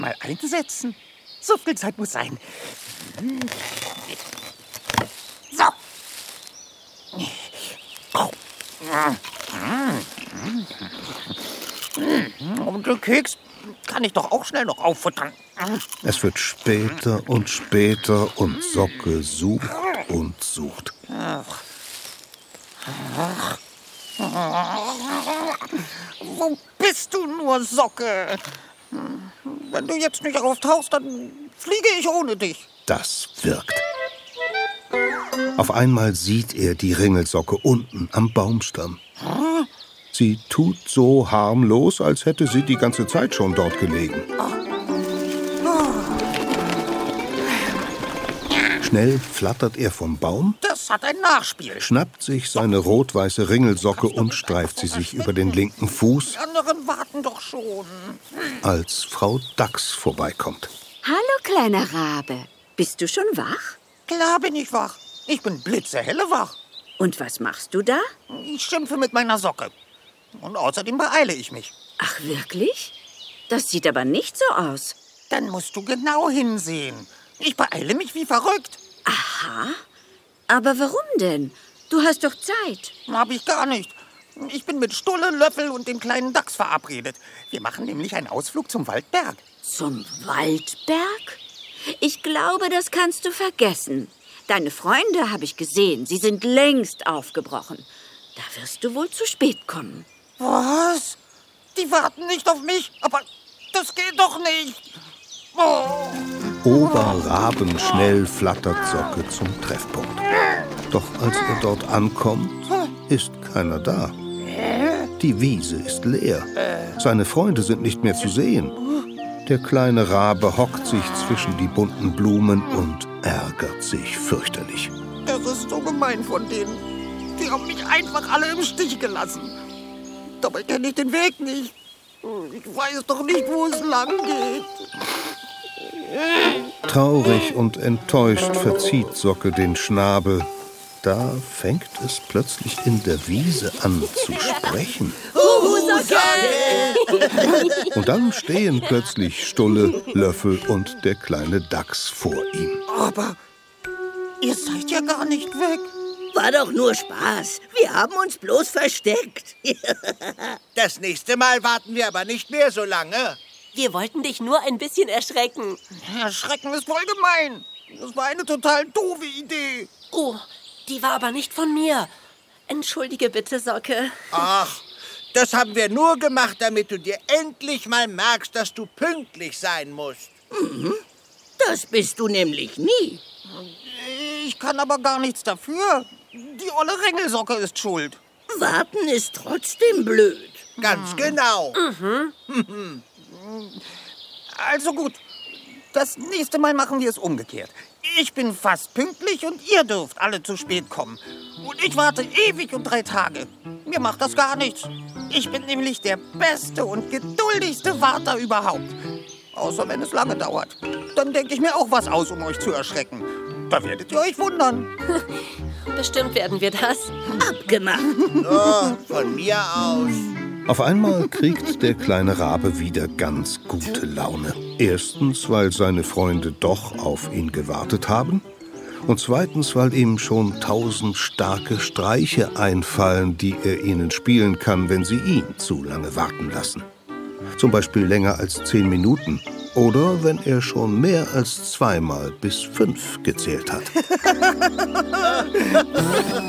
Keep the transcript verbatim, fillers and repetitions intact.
mal einsetzen. So viel Zeit muss sein. So. Und den Keks kann ich doch auch schnell noch auffuttern. Es wird später und später und Socke sucht und sucht. Ach. Ach. Wo bist du nur, Socke? Wenn du jetzt nicht auftauchst, dann fliege ich ohne dich. Das wirkt. Auf einmal sieht er die Ringelsocke unten am Baumstamm. Hm? Sie tut so harmlos, als hätte sie die ganze Zeit schon dort gelegen. Schnell flattert er vom Baum. Das hat ein Nachspiel. Schnappt sich seine rot-weiße Ringelsocke und streift sie sich über den linken Fuß. Die anderen warten doch schon. Als Frau Dachs vorbeikommt. Hallo, kleiner Rabe. Bist du schon wach? Klar bin ich wach. Ich bin blitzehelle wach. Und was machst du da? Ich schimpfe mit meiner Socke. Und außerdem beeile ich mich. Ach, wirklich? Das sieht aber nicht so aus. Dann musst du genau hinsehen. Ich beeile mich wie verrückt. Aha. Aber warum denn? Du hast doch Zeit. Hab ich gar nicht. Ich bin mit Stulle, Löffel und dem kleinen Dachs verabredet. Wir machen nämlich einen Ausflug zum Waldberg. Zum Waldberg? Ich glaube, das kannst du vergessen. Deine Freunde habe ich gesehen. Sie sind längst aufgebrochen. Da wirst du wohl zu spät kommen. Was? Die warten nicht auf mich? Aber das geht doch nicht. Oh. Oberrabenschnell flattert Socke zum Treffpunkt. Doch als er dort ankommt, ist keiner da. Die Wiese ist leer. Seine Freunde sind nicht mehr zu sehen. Der kleine Rabe hockt sich zwischen die bunten Blumen und ärgert sich fürchterlich. Das ist so gemein von denen. Die haben mich einfach alle im Stich gelassen. Dabei kenne ich den Weg nicht. Ich weiß doch nicht, wo es lang geht. Traurig und enttäuscht verzieht Socke den Schnabel. Da fängt es plötzlich in der Wiese an zu sprechen. Und dann stehen plötzlich Stulle, Löffel und der kleine Dachs vor ihm. Aber ihr seid ja gar nicht weg. War doch nur Spaß. Wir haben uns bloß versteckt. Das nächste Mal warten wir aber nicht mehr so lange. Wir wollten dich nur ein bisschen erschrecken. Erschrecken ist voll gemein. Das war eine total doofe Idee. Oh, die war aber nicht von mir. Entschuldige bitte, Socke. Ach, das haben wir nur gemacht, damit du dir endlich mal merkst, dass du pünktlich sein musst. Mhm. Das bist du nämlich nie. Ich kann aber gar nichts dafür. Die olle Ringelsocke ist schuld. Warten ist trotzdem blöd. Ganz genau. Mhm. Also gut, das nächste Mal machen wir es umgekehrt. Ich bin fast pünktlich und ihr dürft alle zu spät kommen. Und ich warte ewig und drei Tage. Mir macht das gar nichts. Ich bin nämlich der beste und geduldigste Warter überhaupt. Außer wenn es lange dauert. Dann denke ich mir auch was aus, um euch zu erschrecken. Da werdet ihr euch wundern. Bestimmt werden wir das. Abgemacht. Oh, von mir aus. Auf einmal kriegt der kleine Rabe wieder ganz gute Laune. Erstens, weil seine Freunde doch auf ihn gewartet haben. Und zweitens, weil ihm schon tausend starke Streiche einfallen, die er ihnen spielen kann, wenn sie ihn zu lange warten lassen. Zum Beispiel länger als zehn Minuten. Oder wenn er schon mehr als zweimal bis fünf gezählt hat.